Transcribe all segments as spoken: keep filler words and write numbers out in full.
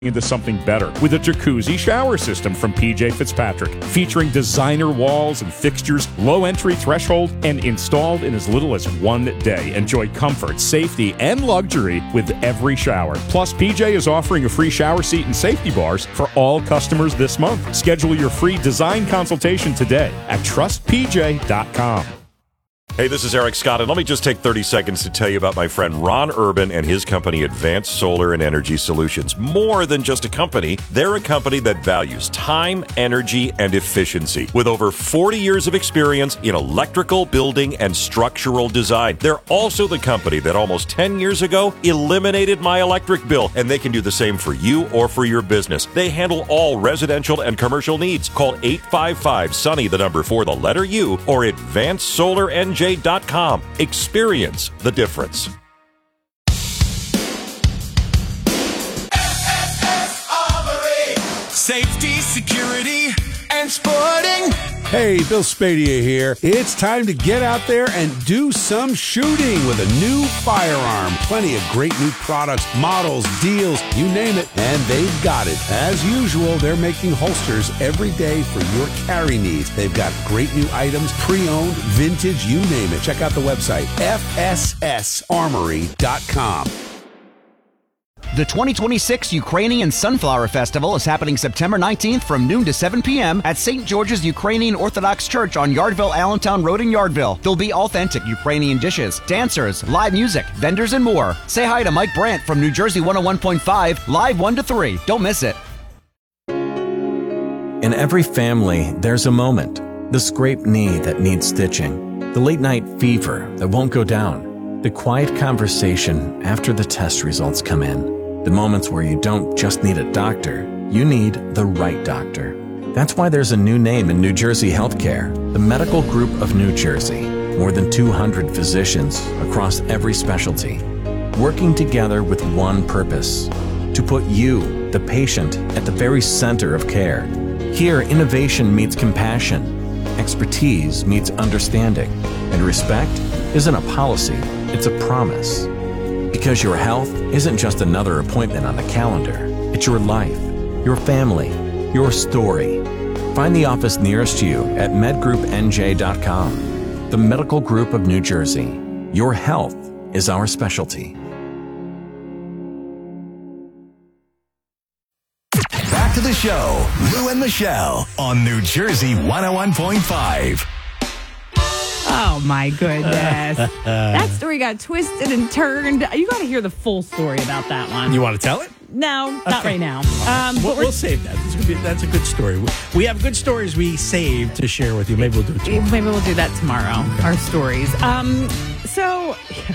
into something better with a jacuzzi shower system from P J Fitzpatrick, featuring designer walls and fixtures, low entry threshold, and installed in as little as one day. Enjoy comfort, safety, and luxury with every shower. Plus, P J is offering a free shower seat and safety bars for all customers this month. Schedule your free design consultation today at trust p j dot com. Hey, this is Eric Scott, and let me just take thirty seconds to tell you about my friend Ron Urban and his company, Advanced Solar and Energy Solutions. More than just a company, they're a company that values time, energy, and efficiency. With over forty years of experience in electrical, building, and structural design. They're also the company that almost ten years ago eliminated my electric bill, and they can do the same for you or for your business. They handle all residential and commercial needs. Call eight five five, SUNNY, the number for the letter U, or advanced solar n j dot com. Experience the difference. F S S Armory. Safety, security, and sporting. Hey, Bill Spadia here. It's time to get out there and do some shooting with a new firearm. Plenty of great new products, models, deals, you name it, and they've got it. As usual, they're making holsters every day for your carry needs. They've got great new items, pre-owned, vintage, you name it. Check out the website, f s s armory dot com. The twenty twenty-six Ukrainian Sunflower Festival is happening September nineteenth from noon to seven p.m. at Saint George's Ukrainian Orthodox Church on Yardville Allentown Road in Yardville. There'll be authentic Ukrainian dishes, dancers, live music, vendors, and more. Say hi to Mike Brandt from New Jersey one oh one point five, live one to three. Don't miss it. In every family, there's a moment. The scraped knee that needs stitching. The late-night fever that won't go down. The quiet conversation after the test results come in. The moments where you don't just need a doctor, you need the right doctor. That's why there's a new name in New Jersey healthcare, the Medical Group of New Jersey. More than two hundred physicians across every specialty, working together with one purpose, to put you, the patient, at the very center of care. Here, innovation meets compassion, expertise meets understanding, and respect isn't a policy, it's a promise. Because your health isn't just another appointment on the calendar. It's your life, your family, your story. Find the office nearest you at med group n j dot com. The Medical Group of New Jersey. Your health is our specialty. Back to the show, Lou and Michelle on New Jersey one oh one point five. Oh, my goodness. That story got twisted and turned. You got to hear the full story about that one. You want to tell it? No, not Okay. right now. Um, We'll, but we're, we'll save that. That's, gonna be, that's a good story. We, we have good stories we saved to share with you. Maybe we'll do it tomorrow. maybe we'll do that tomorrow, our stories. Um, so,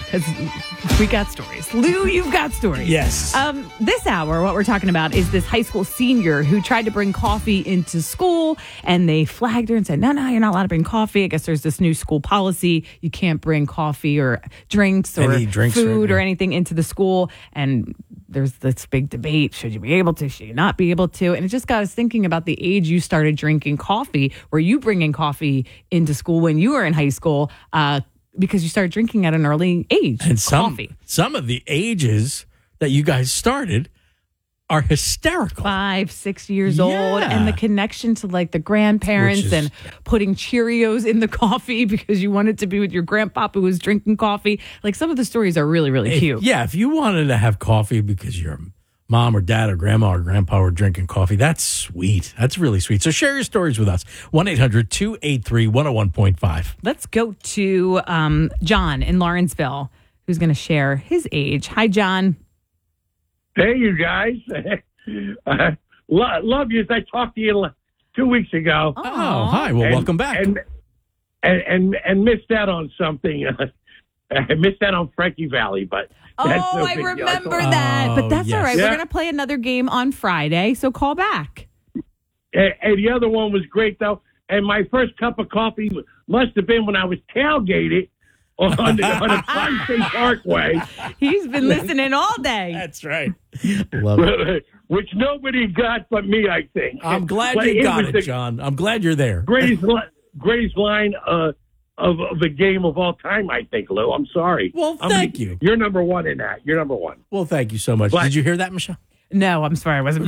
we got stories. Lou, you've got stories. Yes. Um, this hour, what we're talking about is this high school senior who tried to bring coffee into school, and they flagged her and said, no, no, you're not allowed to bring coffee. I guess there's this new school policy. You can't bring coffee or drinks or Any drinks food or- or anything into the school. And there's this big debate. Should you be able to? Should you not be able to? And it just got us thinking about the age you started drinking coffee. Were you bringing coffee into school when you were in high school uh, because you started drinking at an early age? And some, coffee. some of the ages that you guys started are hysterical. Five, six years old, Yeah. and the connection to like the grandparents Which is- and putting Cheerios in the coffee because you wanted to be with your grandpapa who was drinking coffee. Like some of the stories are really, really If- cute. yeah, if you wanted to have coffee because your mom or dad or grandma or grandpa were drinking coffee, that's sweet. That's really sweet. So share your stories with us. one eight hundred two eight three one oh one point five. Let's go to um, John in Lawrenceville, who's going to share his age. Hi, John. Hey, you guys. uh, lo- love you. I talked to you l- two weeks ago. Oh, hi. Well, And- welcome back. And, and, and, and missed out on something. I missed out on Frankie Valley, but that's Oh, no I big deal. remember thought- that. But Oh, that's yes. all right. Yeah. We're going to play another game on Friday, so call back. And, and the other one was great, though. And my first cup of coffee must have been when I was tailgated on the, on the Tri-State Parkway, He's been listening all day. That's right. Love it. which nobody got but me, I think. I'm glad But you got was it, the John. I'm glad you're there. Greatest, li- greatest line uh, of, of the game of all time, I think, Lou. I'm sorry. Well, I'm thank gonna- you. You're number one in that. You're number one. Well, thank you so much. But- Did you hear that, Michelle? No, I'm sorry. I wasn't